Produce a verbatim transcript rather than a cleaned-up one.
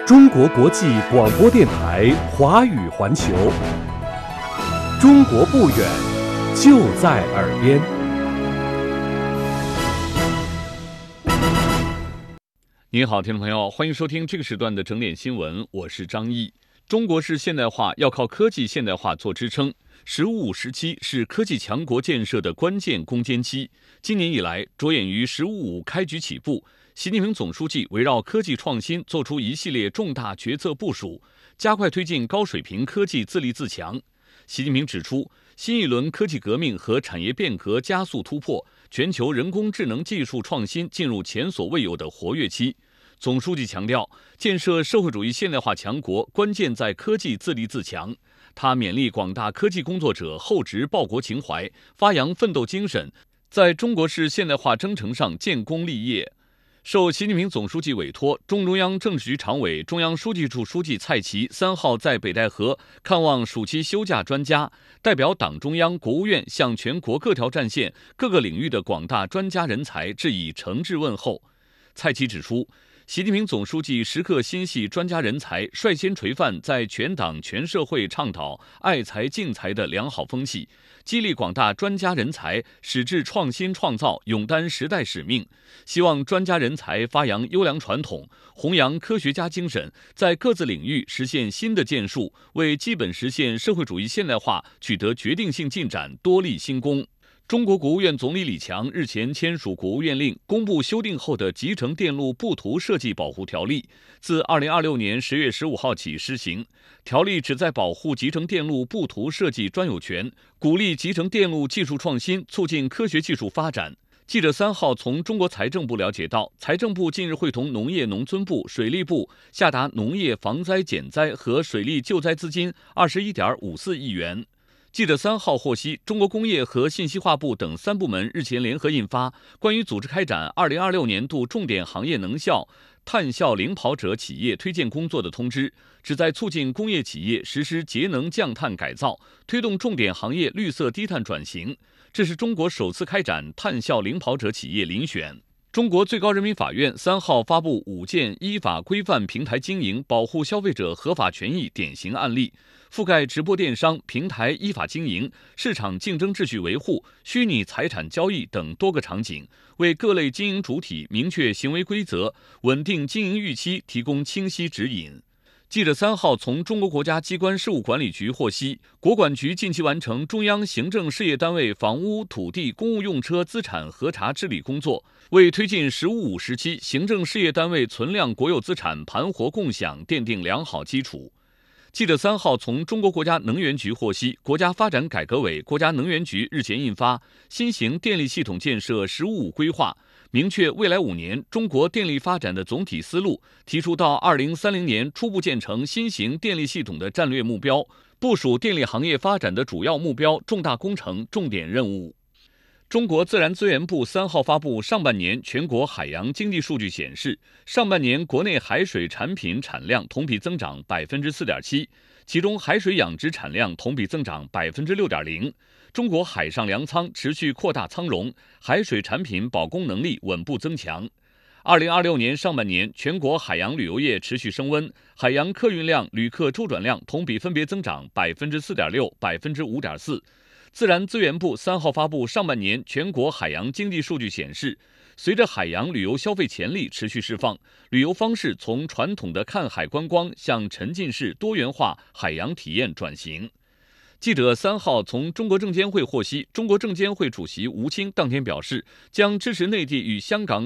中国国际广播电台华语环球，中国不远，就在耳边。 您好，听众朋友，欢迎收听这个时段的整点新闻，我是张毅。中国式现代化要靠科技现代化做支撑，“十五五”时期是科技强国建设的关键攻坚期。今年以来，着眼于“十五五”开局起步，习近平总书记围绕科技创新作出一系列重大决策部署，加快推进高水平科技自立自强。习近平指出，新一轮科技革命和产业变革加速突破，全球人工智能技术创新进入前所未有的活跃期。总书记强调，建设社会主义现代化强国，关键在科技自立自强。他勉励广大科技工作者厚植报国情怀，发扬奋斗精神，在中国式现代化征程上建功立业。受习近平总书记委托，中共中央政治局常委、中央书记处书记蔡奇三号在北戴河看望暑期休假专家，代表党中央、国务院向全国各条战线、各个领域的广大专家人才致以诚挚问候。蔡奇指出，习近平总书记时刻心系专家人才，率先垂范在全党全社会倡导爱才敬才的良好风气，激励广大专家人才矢志创新创造，勇担时代使命。希望专家人才发扬优良传统，弘扬科学家精神，在各自领域实现新的建树，为基本实现社会主义现代化取得决定性进展多立新功。中国国务院总理李强日前签署国务院令，公布修订后的《集成电路布图设计保护条例》，自二零二六年十月十五号起施行。条例旨在保护集成电路布图设计专有权，鼓励集成电路技术创新，促进科学技术发展。记者三号从中国财政部了解到，财政部近日会同农业农村部、水利部下达农业防灾减灾和水利救灾资金二十一点五四亿元。记者三号获悉，中国工业和信息化部等三部门日前联合印发《关于组织开展二零二六年度重点行业能效碳效领跑者企业推荐工作的通知》，旨在促进工业企业实施节能降碳改造，推动重点行业绿色低碳转型。这是中国首次开展碳效领跑者企业遴选。中国最高人民法院三号发布五件依法规范平台经营、保护消费者合法权益典型案例，覆盖直播电商、平台依法经营、市场竞争秩序维护、虚拟财产交易等多个场景，为各类经营主体明确行为规则、稳定经营预期提供清晰指引。记者三号从中国国家机关事务管理局获悉，国管局近期完成中央行政事业单位房屋、土地、公务用车资产核查治理工作，为推进“十五五”时期行政事业单位存量国有资产盘活共享奠定良好基础。记者三号从中国国家能源局获悉，国家发展改革委、国家能源局日前印发《新型电力系统建设“十五五”规划》，明确未来五年中国电力发展的总体思路，提出到二零三零年初步建成新型电力系统的战略目标，部署电力行业发展的主要目标、重大工程、重点任务。中国自然资源部三号发布上半年全国海洋经济数据显示，上半年国内海水产品产量同比增长百分之四点七，其中海水养殖产量同比增长百分之六点零。中国海上粮仓持续扩大仓容，海水产品保供能力稳步增强。二零二六年上半年，全国海洋旅游业持续升温，海洋客运量、旅客周转量同比分别增长百分之四点六、百分之五点四。自然资源部三号发布上半年全国海洋经济数据显示，随着海洋旅游消费潜力持续释放，旅游方式从传统的看海观光向沉浸式多元化海洋体验转型。记者三号从中国证监会获悉，中国证监会主席吴清当天表示，将支持内地与香港